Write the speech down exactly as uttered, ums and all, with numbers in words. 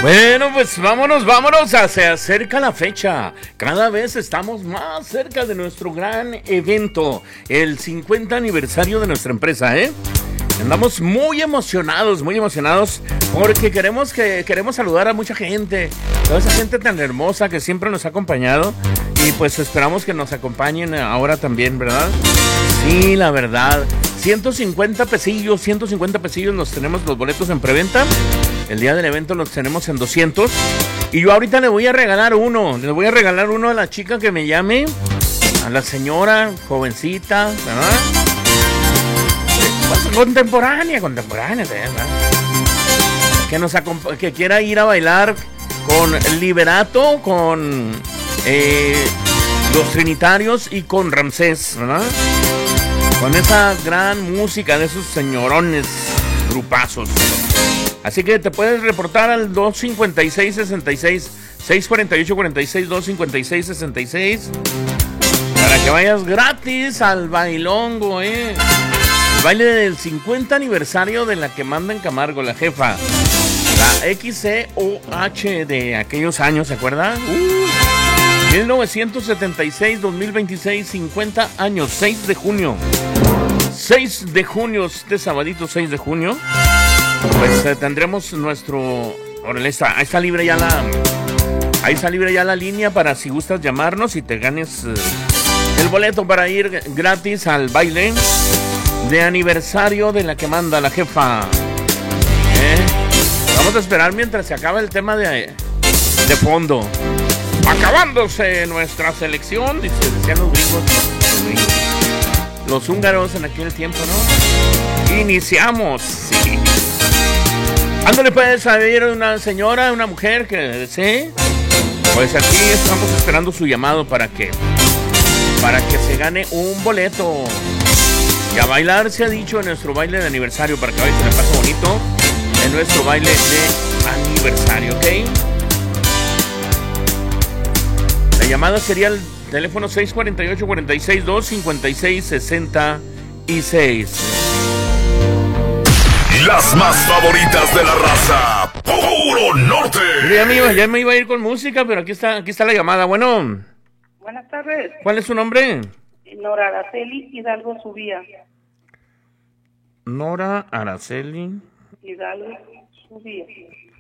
Bueno, pues vámonos, vámonos, se acerca la fecha. Cada vez estamos más cerca de nuestro gran evento, el cincuenta aniversario de nuestra empresa, ¿eh? Andamos muy emocionados, muy emocionados, porque queremos que queremos saludar a mucha gente, toda esa gente tan hermosa que siempre nos ha acompañado, y pues esperamos que nos acompañen ahora también, ¿verdad? Sí, la verdad. ciento cincuenta pesillos, ciento cincuenta pesillos los tenemos los boletos en preventa. El día del evento los tenemos en doscientos. Y yo ahorita le voy a regalar uno. Le voy a regalar uno a la chica que me llame. A la señora, jovencita, ¿verdad? Pues, contemporánea, contemporánea, ¿verdad? Que, nos acompa- que quiera ir a bailar con Liberato, con eh, los Trinitarios y con Ramsés, ¿verdad? Con esa gran música de esos señorones grupazos. Así que te puedes reportar al dos cincuenta y seis, sesenta y seis, seiscientos cuarenta y ocho, cuarenta y seis, dos cincuenta y seis, sesenta y seis, para que vayas gratis al bailongo, ¿eh? El baile del cincuenta aniversario de la que manda en Camargo, la jefa. La X C O H de aquellos años, ¿se acuerdan? Uh, mil novecientos setenta y seis, dos mil veintiséis, cincuenta años, seis de junio. seis de junio, este sabadito seis de junio. Pues eh, tendremos nuestro... Órale, está, ahí está libre ya la... Ahí está libre ya la línea para si gustas llamarnos y te ganes eh, el boleto para ir gratis al baile de aniversario de la que manda la jefa. ¿Eh? Vamos a esperar mientras se acaba el tema de, de fondo. Acabándose nuestra selección, dice, decían los gringos, los gringos. Los húngaros en aquel tiempo, ¿no? Iniciamos, sí. Ándale, puedes saber una señora, una mujer que desee. Pues aquí estamos esperando su llamado para que para que se gane un boleto. Y a bailar se ha dicho en nuestro baile de aniversario, para que vaya, se le pase bonito en nuestro baile de aniversario, ¿ok? La llamada sería el teléfono seis cuarenta y ocho, cuarenta y seis, dos cincuenta y seis, sesenta y seis. Las más favoritas de la raza, Puro Norte. Ya me, iba, ya me iba a ir con música, pero aquí está, aquí está la llamada. Bueno. Buenas tardes. ¿Cuál es su nombre? Nora Araceli Hidalgo Subía. Nora Araceli Hidalgo Subía.